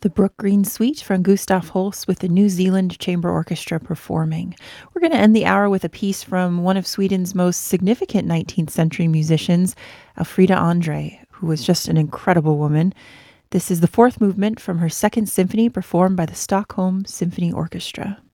The Brook Green Suite from Gustav Holst with the New Zealand Chamber Orchestra performing. We're going to end the hour with a piece from one of Sweden's most significant 19th century musicians, Elfrida Andre, who was just an incredible woman. This is the fourth movement from her second symphony performed by the Stockholm Symphony Orchestra.